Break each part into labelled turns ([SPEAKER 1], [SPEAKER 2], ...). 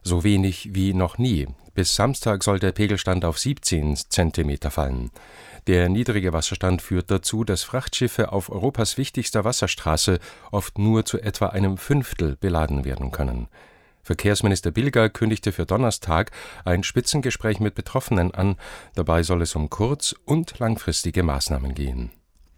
[SPEAKER 1] so wenig wie noch nie. Bis Samstag soll der Pegelstand auf 17 Zentimeter fallen. Der niedrige Wasserstand führt dazu, dass Frachtschiffe auf Europas wichtigster Wasserstraße oft nur zu etwa einem Fünftel beladen werden können. Verkehrsminister Bilger kündigte für Donnerstag ein Spitzengespräch mit Betroffenen an. Dabei soll es um kurz- und langfristige Maßnahmen gehen.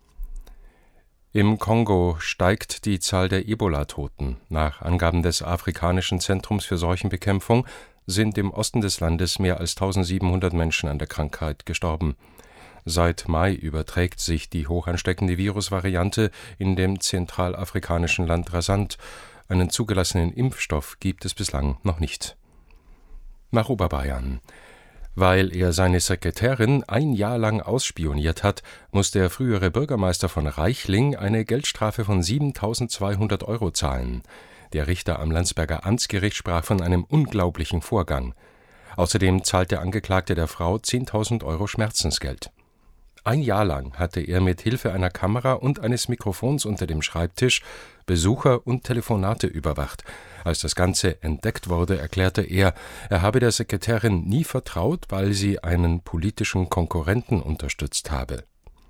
[SPEAKER 1] Im Kongo steigt die Zahl der Ebola-Toten. Nach Angaben des Afrikanischen Zentrums für Seuchenbekämpfung sind im Osten des Landes mehr als 1700 Menschen an der Krankheit gestorben. Seit Mai überträgt sich die hochansteckende Virusvariante in dem zentralafrikanischen Land rasant. Einen zugelassenen Impfstoff gibt es bislang noch nicht. Nach Oberbayern. Weil er seine Sekretärin ein Jahr lang ausspioniert hat, muss der frühere Bürgermeister von Reichling eine Geldstrafe von 7.200 € zahlen. Der Richter am Landsberger Amtsgericht sprach von einem unglaublichen Vorgang. Außerdem zahlt der Angeklagte der Frau 10.000 € Schmerzensgeld. Ein Jahr lang hatte er mit Hilfe einer Kamera und eines Mikrofons unter dem Schreibtisch Besucher und Telefonate überwacht. Als das Ganze entdeckt wurde, erklärte er habe der Sekretärin nie vertraut, weil sie einen politischen Konkurrenten unterstützt habe.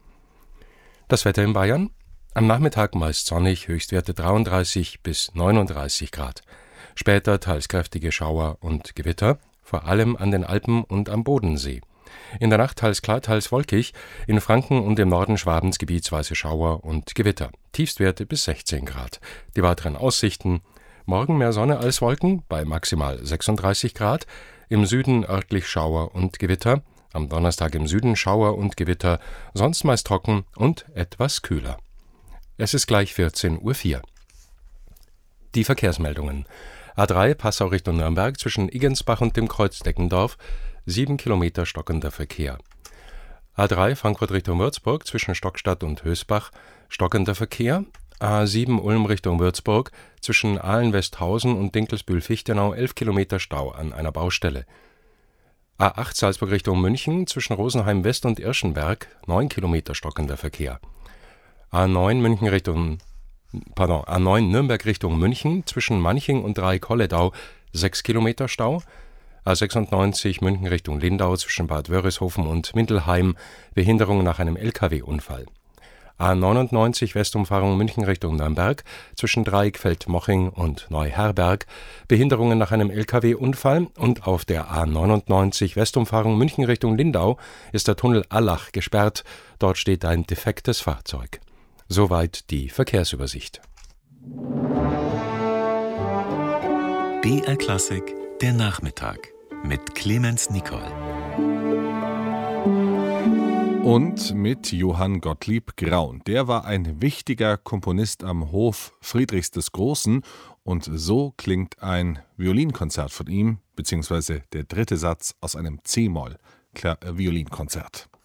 [SPEAKER 1] Das Wetter in Bayern? Am Nachmittag meist sonnig, Höchstwerte 33 bis 39 Grad. Später teils kräftige Schauer und Gewitter, vor allem an den Alpen und am Bodensee. In der Nacht teils klar, teils wolkig, in Franken und im Norden Schwabens gebietsweise Schauer und Gewitter. Tiefstwerte bis 16 Grad. Die weiteren Aussichten: Morgen mehr Sonne als Wolken bei maximal 36 Grad, im Süden örtlich Schauer und Gewitter, am Donnerstag im Süden Schauer und Gewitter, sonst meist trocken und etwas kühler. Es ist gleich 14:04 Uhr. Die Verkehrsmeldungen. A3 Passau Richtung Nürnberg zwischen Iggensbach und dem Kreuz Deckendorf, 7 Kilometer stockender Verkehr. A3 Frankfurt Richtung Würzburg zwischen Stockstadt und Hösbach, stockender Verkehr. A7 Ulm Richtung Würzburg zwischen Ahlen-Westhausen und Dinkelsbühl-Fichtenau 11 Kilometer Stau an einer Baustelle. A8 Salzburg Richtung München zwischen Rosenheim West und Irschenberg 9 Kilometer stockender Verkehr. A9 Nürnberg Richtung München zwischen Manching und Dreieck-Holledau 6 Kilometer Stau. A96 München Richtung Lindau zwischen Bad Wörishofen und Mindelheim, Behinderung nach einem Lkw-Unfall. A99 Westumfahrung München Richtung Nürnberg zwischen Dreieckfeld-Moching und Neuherberg, Behinderungen nach einem Lkw-Unfall, und auf der A99 Westumfahrung München Richtung Lindau ist der Tunnel Allach gesperrt, dort steht ein defektes Fahrzeug. Soweit die Verkehrsübersicht.
[SPEAKER 2] BR Klassik, der Nachmittag mit Clemens Nicol.
[SPEAKER 3] Und mit Johann Gottlieb Graun. Der war ein wichtiger Komponist am Hof Friedrichs des Großen, und so klingt ein Violinkonzert von ihm, beziehungsweise der dritte Satz aus einem C-Moll-Violinkonzert.